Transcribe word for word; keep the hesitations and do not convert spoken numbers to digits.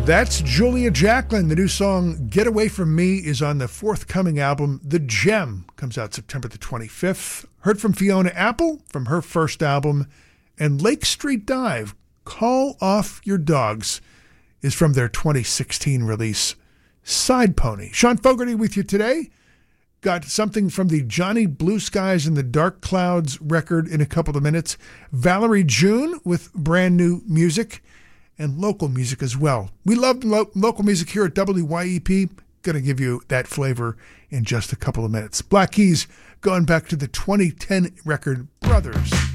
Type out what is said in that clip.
That's Julia Jacklin. The new song, Get Away From Me, is on the forthcoming album, The Gem. Comes out September the twenty-fifth. Heard from Fiona Apple from her first album. And Lake Street Dive, Call Off Your Dogs, is from their twenty sixteen release, Side Pony. Sean Fogarty with you today. Got something from the Johnny Blue Skies and the Dark Clouds record in a couple of minutes. Valerie June with brand new music. And local music as well. We love lo- local music here at W Y E P. Going to give you that flavor in just a couple of minutes. Black Keys going back to the twenty ten record Brothers.